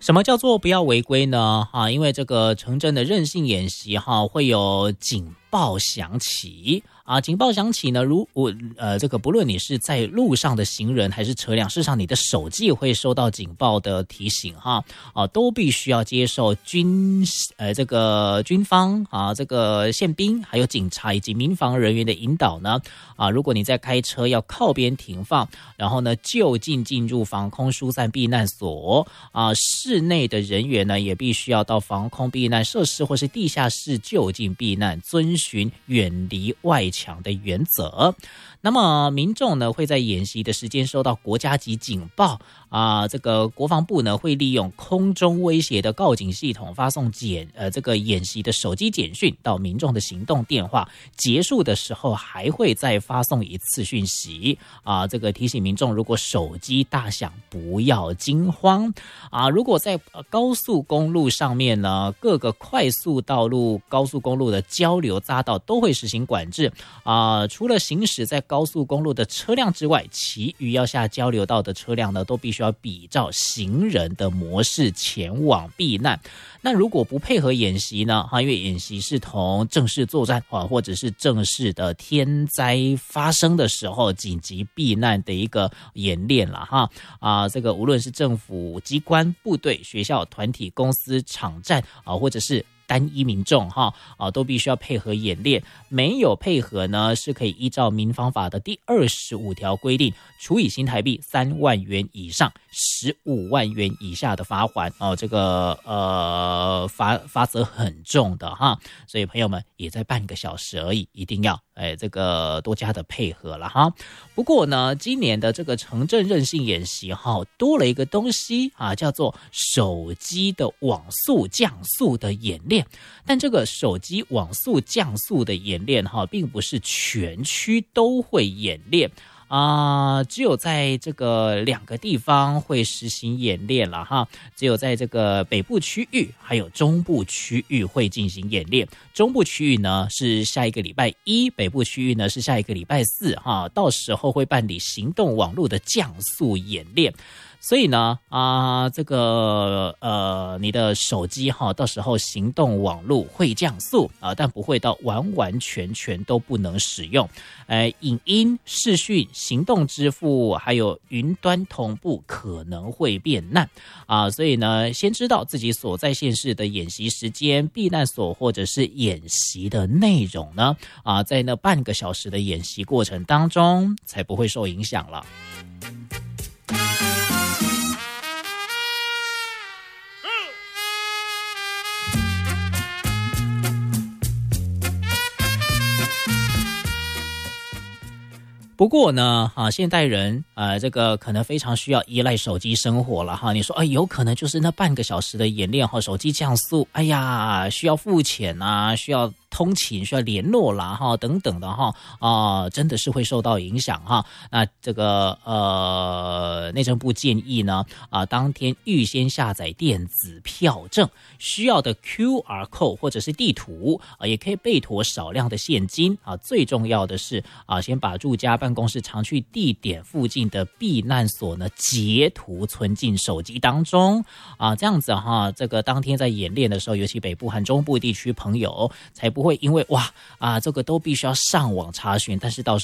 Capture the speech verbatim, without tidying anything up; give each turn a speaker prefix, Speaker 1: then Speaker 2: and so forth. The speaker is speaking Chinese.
Speaker 1: 什么叫做不要违规呢？啊，因为这个城镇的韧性演习哈，会有警报响起啊，警报响起呢，如我呃这个不论你是在路上的行人还是车辆，事实上你的手机会收到警报的提醒哈，啊，都必须要接受军呃这个军方啊这个宪兵还有警察以及民防人员的引导呢啊，如果你在开车要靠边停放，然后呢就近进入防空疏散避难所啊，室内的人员呢也必须要到防空避难设施或是地下室就近避难，遵循远离外墙的原则。那么民众呢会在演习的时间收到国家级警报啊，这个国防部呢会利用空中威胁的告警系统发送简呃这个演习的手机简讯到民众的行动电话，结束的时候还会再发送一次讯息啊，这个提醒民众如果手机大响不要惊慌啊。如果在高速公路上面呢，各个快速道路、高速公路的交流匝道都会实行管制啊，除了行驶在高速公路的车辆之外，其余要下交流道的车辆呢，都必须要比照行人的模式前往避难。那如果不配合演习呢？哈，因为演习是同正式作战啊，或者是正式的天灾发生的时候紧急避难的一个演练了哈啊，这个无论是政府机关、部队、学校、团体、公司、场站啊，或者是单一民众哈啊，都必须要配合演练，没有配合呢，是可以依照民防法的第二十五条规定，处以新台币三万元以上十五万元以下的罚款哦。这个呃罚罚则很重的哈，所以朋友们也在半个小时而已，一定要哎这个多加的配合了哈。不过呢，今年的这个城镇韧性演习哈，多了一个东西啊，叫做手机的网速降速的演练。但这个手机网速降速的演练哈，并不是全区都会演练啊、呃，只有在这个两个地方会实行演练了哈，只有在这个北部区域还有中部区域会进行演练。中部区域呢是下一个礼拜一，北部区域呢是下一个礼拜四哈，到时候会办理行动网络的降速演练。所以呢，啊、呃，这个呃，你的手机哈，到时候行动网络会降速啊、呃，但不会到完完全全都不能使用。呃，影音、视讯、行动支付还有云端同步可能会变难啊、呃，所以呢，先知道自己所在县市的演习时间、避难所或者是演习的内容呢，啊、呃，在那半个小时的演习过程当中，才不会受影响了。不过呢，啊，现代人呃，这个可能非常需要依赖手机生活了哈。你说，哎，有可能就是那半个小时的演练哈，手机降速，哎呀，需要付钱啊，需要通勤，需要联络啦哈，等等的哈啊、呃，真的是会受到影响哈。那这个呃，内政部建议呢啊、呃，当天预先下载电子票证，需要的 Q R code 或者是地图啊、呃，也可以备妥少量的现金啊。最重要的是啊，先把住家办公室常去地点附近的避难所呢截图存进手机当中啊，这样子哈，这个当天在演练的时候，尤其北部和中部地区朋友才不会因为哇啊这个都必须要上网查询，但是到时